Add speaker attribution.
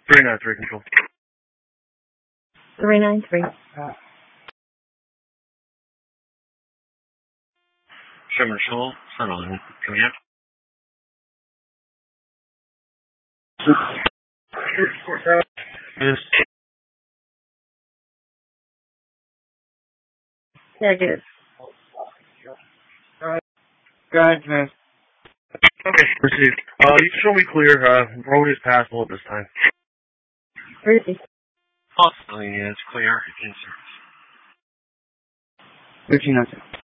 Speaker 1: 393 control.
Speaker 2: 393.
Speaker 1: Sherman Shoal, Sun Island. Coming out. Yes.
Speaker 2: Negative.
Speaker 3: Go ahead, man.
Speaker 1: Okay, received. You can show me clear. Road is passable at this time.
Speaker 2: Received.
Speaker 1: Possibly, yeah, it's clear. It's in service.
Speaker 3: 1306.